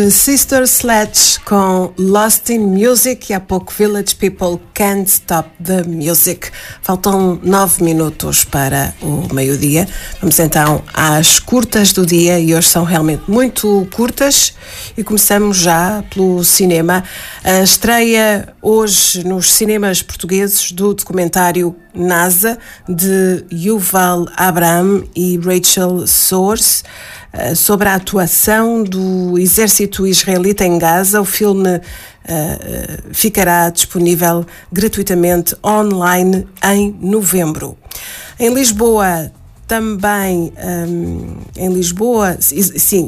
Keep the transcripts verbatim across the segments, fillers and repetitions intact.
Sister Sledge com Lost in Music e há pouco Village People Can't Stop the Music. Faltam nove minutos para o meio-dia. Vamos então às curtas do dia e hoje são realmente muito curtas e começamos já pelo cinema. A estreia hoje nos cinemas portugueses do documentário NASA de Yuval Abraham e Rachel Soares sobre a atuação do exército israelita em Gaza. O filme uh, ficará disponível gratuitamente online em novembro. Em Lisboa, também, um, em Lisboa, sim,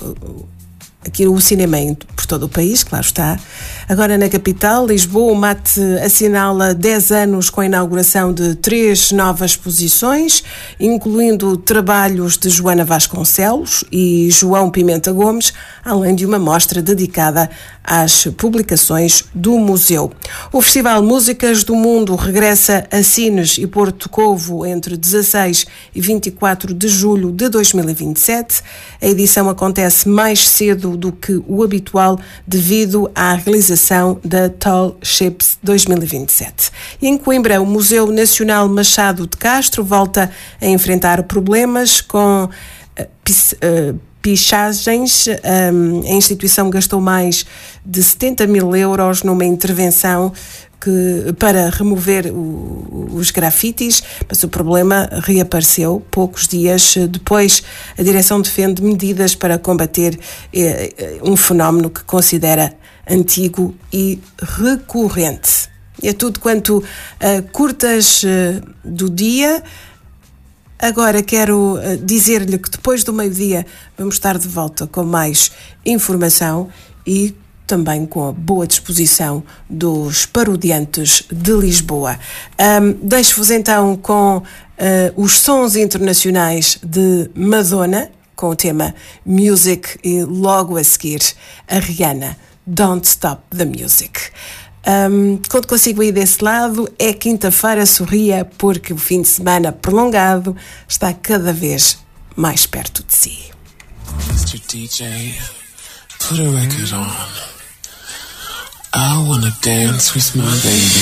aqui o cinema é por todo o país, claro está. Agora na capital, Lisboa, o MAT assinala dez anos com a inauguração de três novas exposições, incluindo trabalhos de Joana Vasconcelos e João Pimenta Gomes, além de uma mostra dedicada às publicações do museu. O Festival Músicas do Mundo regressa a Sines e Porto Covo entre dezasseis e vinte e quatro de julho de dois mil e vinte e sete. A edição acontece mais cedo do que o habitual devido à realização da Tall Ships dois mil e vinte e sete. E em Coimbra, o Museu Nacional Machado de Castro volta a enfrentar problemas com uh, pis, uh, pichagens. Um, a instituição gastou mais de setenta mil euros numa intervenção que, para remover o, os grafites, mas o problema reapareceu poucos dias depois. A direção defende medidas para combater eh, um fenómeno que considera antigo e recorrente. É tudo quanto a curtas uh, do dia. Agora quero uh, dizer-lhe que depois do meio-dia vamos estar de volta com mais informação e também com a boa disposição dos parodiantes de Lisboa. Um, deixo-vos então com uh, os sons internacionais de Madonna, com o tema Music, e logo a seguir a Rihanna, Don't Stop the Music. Um, quando consigo ir desse lado, é quinta-feira, sorria, porque o fim de semana prolongado está cada vez mais perto de si. mister D J, put a record on. I wanna dance with my baby.